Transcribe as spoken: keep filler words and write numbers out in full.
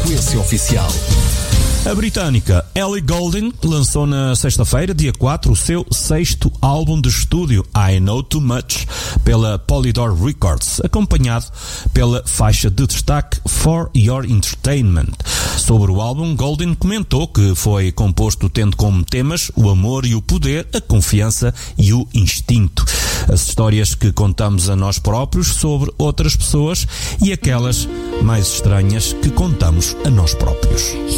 Frequência Oficial. A britânica Ellie Goulding lançou na sexta-feira, dia quatro, o seu sexto álbum de estúdio, I Know Too Much, pela Polydor Records, acompanhado pela faixa de destaque For Your Entertainment. Sobre o álbum, Goulding comentou que foi composto tendo como temas o amor e o poder, a confiança e o instinto. As histórias que contamos a nós próprios sobre outras pessoas e aquelas mais estranhas que contamos a nós próprios.